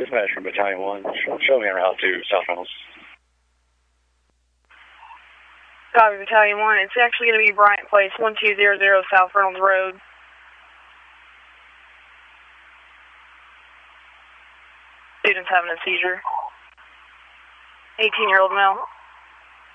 Dispatch from Battalion 1. Show me en route to South Reynolds. Copy, Battalion 1. It's actually going to be Bryant Place, 1200 South Reynolds Road. Student's having a seizure. 18-year-old male.